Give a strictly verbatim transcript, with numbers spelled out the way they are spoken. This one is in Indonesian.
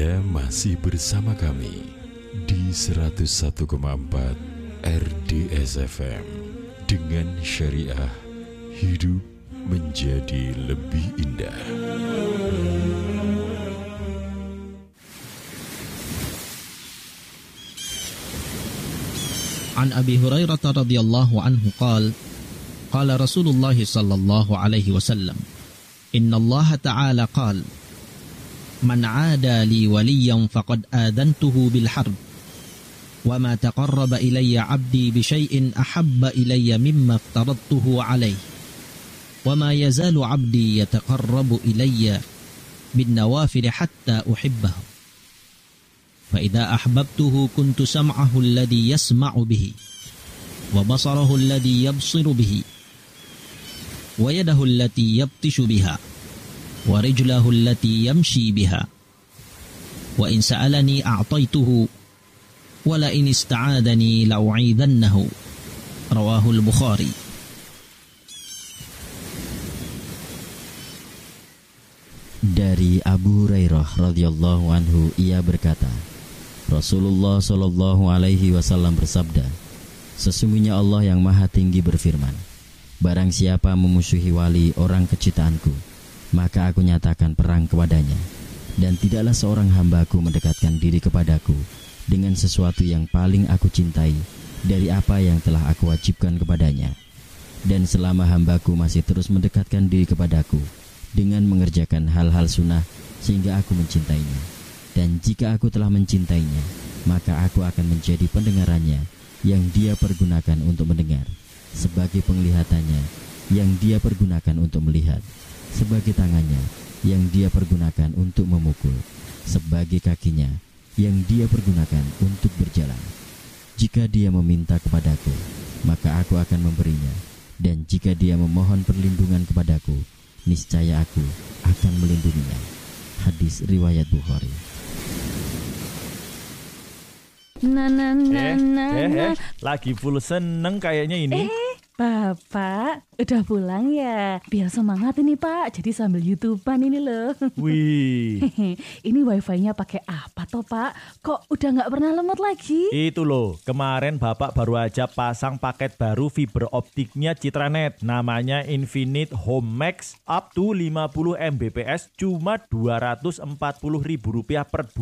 Anda masih bersama kami di seratus satu koma empat R D S F M. Dengan syariah, hidup menjadi lebih indah. An Abi Hurairah radhiyallahu anhu qala qala Rasulullah sallallahu alaihi wasallam inna Allah ta'ala qala man 'ada li waliyan faqad adantuhu bil harb wa ma taqarraba ilayya 'abdi bi syai'in ahabba ilayya mimma aftaradtuhu alayhi wa ma yazalu 'abdi yataqarrabu ilayya bin nawafil hatta uhibbahu فإذا أحببته كنت سمعه الذي يسمع به وبصره الذي يبصر به ويده التي يبطش بها ورجله التي يمشي بها وإن سألني أعطيته ولئن استعاذني لأعيذنه رواه البخاري. Dari Abu Hurairah radhiyallahu anhu, ia berkata, Rasulullah Shallallahu Alaihi Wasallam bersabda, sesungguhnya Allah yang Maha Tinggi berfirman, barang siapa memusuhi wali orang kecintaanku, maka aku nyatakan perang kepadanya, dan tidaklah seorang hambaku mendekatkan diri kepadaku dengan sesuatu yang paling aku cintai dari apa yang telah aku wajibkan kepadanya. Dan selama hambaku masih terus mendekatkan diri kepadaku dengan mengerjakan hal-hal sunnah sehingga aku mencintainya. Dan jika aku telah mencintainya, maka aku akan menjadi pendengarannya yang dia pergunakan untuk mendengar, sebagai penglihatannya yang dia pergunakan untuk melihat, sebagai tangannya yang dia pergunakan untuk memukul, sebagai kakinya yang dia pergunakan untuk berjalan. Jika dia meminta kepadaku, maka aku akan memberinya, dan jika dia memohon perlindungan kepadaku, niscaya aku akan melindunginya. Hadis riwayat Bukhari. Nah, nah, nah, eh, nah, eh, nah. eh, lagi full seneng kayaknya ini. Eh, Bapak, udah pulang ya? Biar semangat ini Pak, jadi sambil YouTubean ini loh. Wih, Ini wifi-nya pakai apa toh Pak? Kok udah nggak pernah lemot lagi? itu loh, kemarin Bapak baru aja pasang paket baru fiber optiknya Citranet. Namanya Infinite Home Max up to lima puluh megabit per second, cuma dua ratus empat puluh ribu rupiah per bulan.